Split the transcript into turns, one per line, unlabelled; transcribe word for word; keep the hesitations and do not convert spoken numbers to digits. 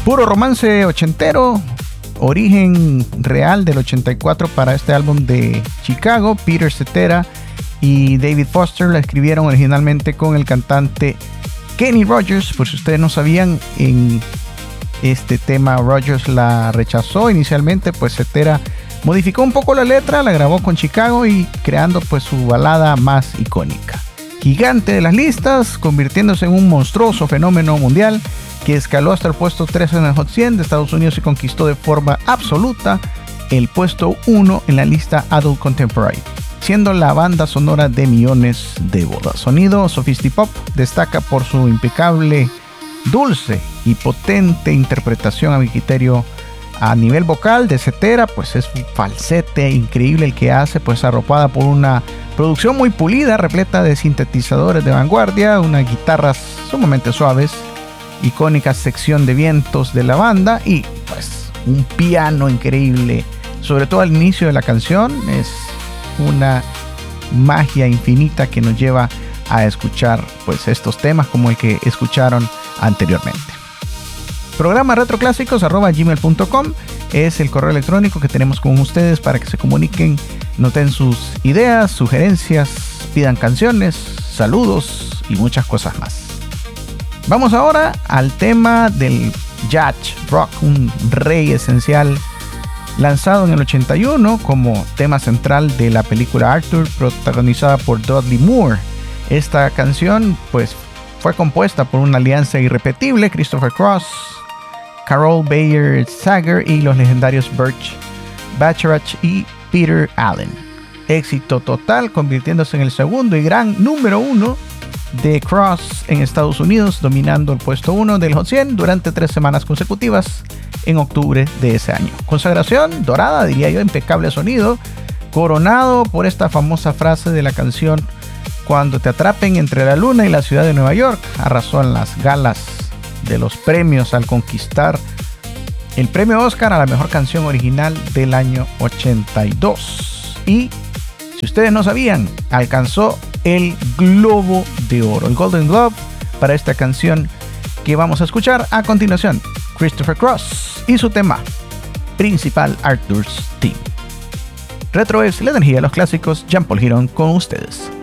Puro romance ochentero, origen real del ochenta y cuatro para este álbum de Chicago. Peter Cetera y David Foster la escribieron originalmente con el cantante Kenny Rogers. Por si ustedes no sabían, en este tema Rogers la rechazó inicialmente, pues Cetera modificó un poco la letra, la grabó con Chicago y creando pues su balada más icónica. Gigante de las listas, convirtiéndose en un monstruoso fenómeno mundial que escaló hasta el puesto trece en el Hot cien de Estados Unidos y conquistó de forma absoluta el puesto uno en la lista Adult Contemporary, siendo la banda sonora de millones de bodas. Sonido Sophistipop destaca por su impecable, dulce y potente interpretación a mi criterio. A nivel vocal de Cetera, pues es un falsete increíble el que hace, pues arropada por una producción muy pulida, repleta de sintetizadores de vanguardia, unas guitarras sumamente suaves, icónica sección de vientos de la banda y pues un piano increíble, sobre todo al inicio de la canción. Es una magia infinita que nos lleva a escuchar pues estos temas como el que escucharon anteriormente. Programa retroclásicos arroba gmail punto com es el correo electrónico que tenemos con ustedes para que se comuniquen, noten sus ideas, sugerencias, pidan canciones, saludos y muchas cosas más. Vamos ahora al tema del yacht rock, un rey esencial lanzado en el ochenta y uno como tema central de la película Arthur, protagonizada por Dudley Moore. Esta canción pues fue compuesta por una alianza irrepetible: Christopher Cross, Carole Bayer Sager y los legendarios Burt Bacharach y Peter Allen. Éxito total, convirtiéndose en el segundo y gran número uno de Cross en Estados Unidos, dominando el puesto uno del Hot cien durante tres semanas consecutivas en octubre de ese año. Consagración dorada, diría yo, impecable sonido, coronado por esta famosa frase de la canción: cuando te atrapen entre la luna y la ciudad de Nueva York. Arrasó en las galas de los premios al conquistar el premio Oscar a la mejor canción original del año ochenta y dos. Y si ustedes no sabían, alcanzó el Globo de Oro, el Golden Globe, para esta canción que vamos a escuchar a continuación. Christopher Cross y su tema principal, Arthur's Theme. Retro es la energía de los clásicos. Jean Paul Girón con ustedes.